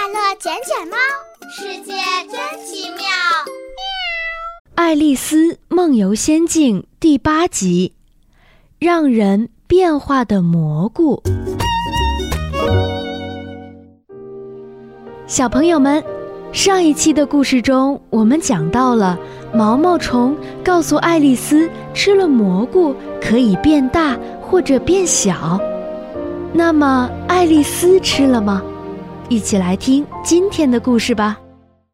乐捡捡猫，世界真奇妙。 爱丽丝梦游仙境第8集，让人变化的蘑菇。小朋友们，上一期的故事中，我们讲到了毛毛虫告诉爱丽丝，吃了蘑菇可以变大或者变小。那么，爱丽丝吃了吗？一起来听今天的故事吧。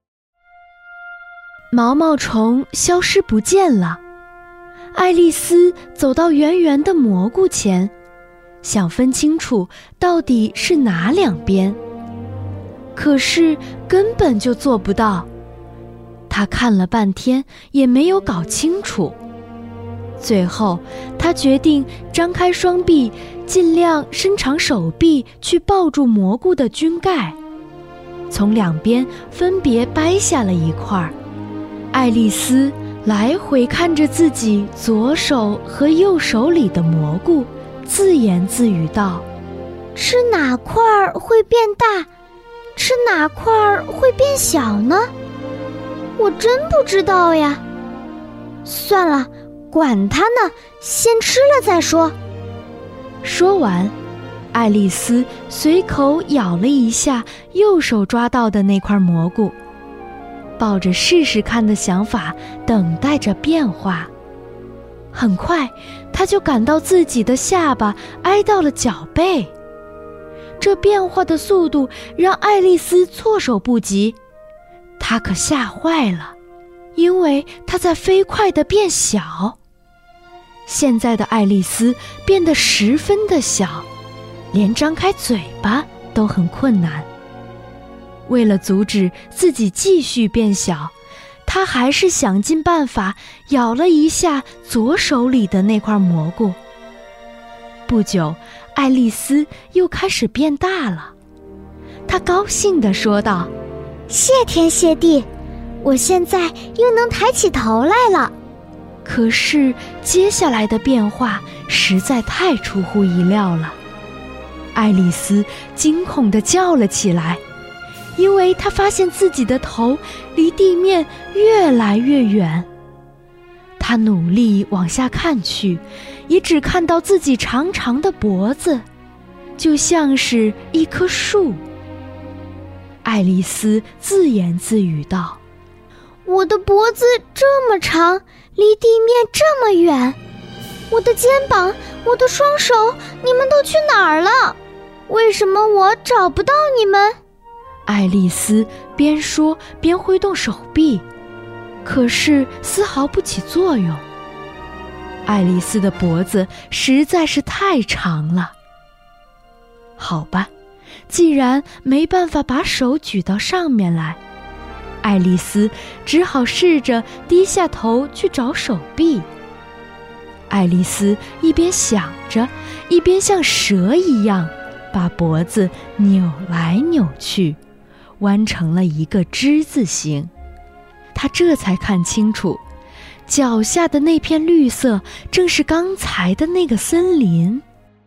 毛毛虫消失不见了，爱丽丝走到圆圆的蘑菇前，想分清楚到底是哪两边，可是根本就做不到。她看了半天也没有搞清楚，最后她决定张开双臂，尽量伸长手臂去抱住蘑菇的菌盖，从两边分别掰下了一块。爱丽丝来回看着自己左手和右手里的蘑菇，自言自语道： 吃哪块会变大，吃哪块会变小呢？我真不知道呀。算了，管它呢，先吃了再说。 说完，爱丽丝随口咬了一下右手抓到的那块蘑菇，抱着试试看的想法，等待着变化。很快，她就感到自己的下巴挨到了脚背。这变化的速度让爱丽丝措手不及，她可吓坏了，因为她在飞快地变小。现在的爱丽丝变得十分的小，连张开嘴巴都很困难。为了阻止自己继续变小，她还是想尽办法咬了一下左手里的那块蘑菇。不久，爱丽丝又开始变大了，她高兴地说道： 谢天谢地，我现在又能抬起头来了。 可是接下来的变化实在太出乎意料了，爱丽丝惊恐地叫了起来，因为她发现自己的头离地面越来越远。她努力往下看去，也只看到自己长长的脖子，就像是一棵树。爱丽丝自言自语道： 我的脖子这么长，离地面这么远，我的肩膀，我的双手，你们都去哪儿了？为什么我找不到你们？ 爱丽丝边说边挥动手臂，可是丝毫不起作用。爱丽丝的脖子实在是太长了。好吧，既然没办法把手举到上面来，爱丽丝只好试着低下头去找手臂。爱丽丝一边想着，一边像蛇一样把脖子扭来扭去，弯成了一个之字形。她这才看清楚，脚下的那片绿色正是刚才的那个森林。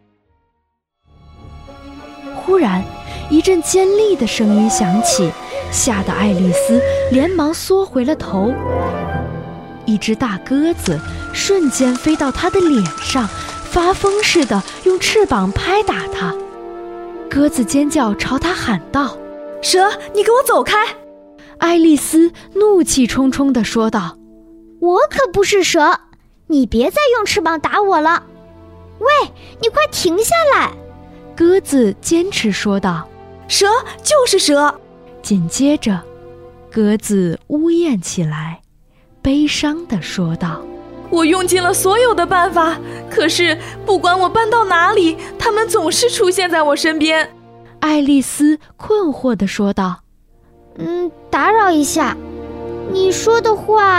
忽然，一阵尖利的声音响起，吓得爱丽丝连忙缩回了头。一只大鸽子瞬间飞到她的脸上，发疯似的用翅膀拍打她。鸽子尖叫朝她喊道： 蛇，你给我走开！ 爱丽丝怒气冲冲地说道： 我可不是蛇，你别再用翅膀打我了。喂，你快停下来！ 鸽子坚持说道： 蛇就是蛇。 紧接着，鸽子呜咽起来，悲伤地说道： 我用尽了所有的办法，可是不管我搬到哪里，它们总是出现在我身边。 爱丽丝困惑地说道： 打扰一下，你说的话